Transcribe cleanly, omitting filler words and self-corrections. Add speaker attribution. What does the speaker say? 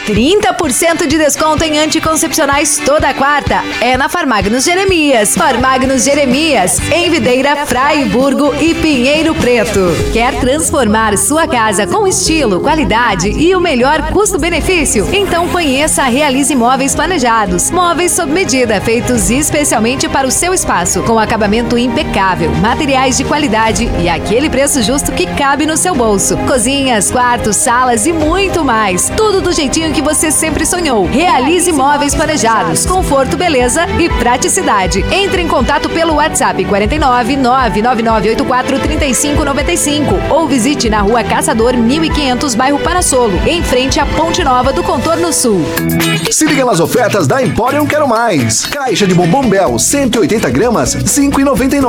Speaker 1: 30% de desconto em anticoncepcionais toda quarta é na Farmagnos Jeremias. Farmagnos Jeremias, em Videira, Fraiburgo e Pinheiro Preto. Quer transformar sua casa com estilo, qualidade e o melhor custo-benefício? Então conheça a Realize Móveis Planejados. Móveis sob medida, feitos especialmente para o seu espaço, com acabamento impecável, materiais de qualidade e aquele preço justo que cabe no seu bolso. Cozinhas, quartos, salas e muito mais. Tudo do jeitinho que você sempre sonhou. Realize Móveis Planejados. Conforto, beleza e praticidade. Entre em contato pelo WhatsApp 49 99984 3595 ou visite na Rua Caçador 1500, bairro Parassolo, em frente à Ponte Nova do Contorno Sul.
Speaker 2: Se liga nas ofertas da Emporium Quero Mais. Caixa de bombom Bel 180 gramas, R$ 5,99.